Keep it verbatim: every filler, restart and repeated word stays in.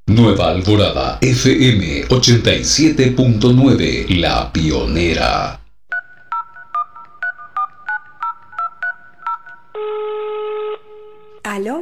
Nueva Alborada F M ochenta y siete punto nueve, la pionera. ¿Aló?